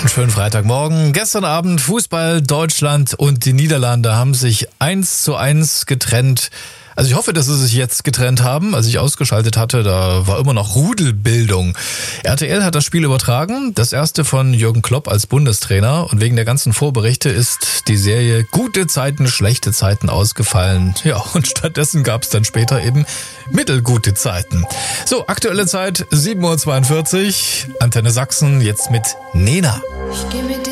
Einen schönen Freitagmorgen. Gestern Abend Fußball, Deutschland und die Niederlande haben sich 1:1 getrennt. Also ich hoffe, dass sie sich jetzt getrennt haben. Als ich ausgeschaltet hatte, da war immer noch Rudelbildung. RTL hat das Spiel übertragen. Das erste von Jürgen Klopp als Bundestrainer. Und wegen der ganzen Vorberichte ist die Serie Gute Zeiten, schlechte Zeiten ausgefallen. Ja, und stattdessen gab es dann später eben mittelgute Zeiten. So, aktuelle Zeit 7:42 Uhr. Antenne Sachsen jetzt mit Nena. Ich geh mit